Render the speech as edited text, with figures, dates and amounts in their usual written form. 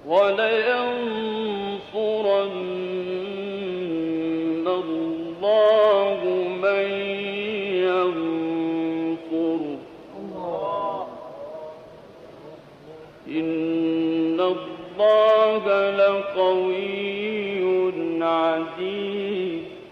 وَلَيَنصُرَنَّ اللَّهُ مَن يَنصُرُهُ ۗ إِنَّ اللَّهَ لَقَوِيٌّ عَزِيزٌ.